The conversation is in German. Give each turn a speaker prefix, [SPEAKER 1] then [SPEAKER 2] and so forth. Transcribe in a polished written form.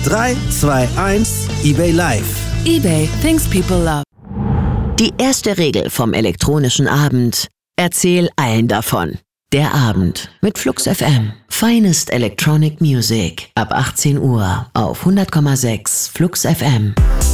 [SPEAKER 1] 3, 2, 1, eBay Live.
[SPEAKER 2] eBay Things People Love.
[SPEAKER 3] Die erste Regel vom elektronischen Abend: Erzähl allen davon. Der Abend mit Flux FM. Finest Electronic Music. Ab 18 Uhr auf 100,6 Flux FM.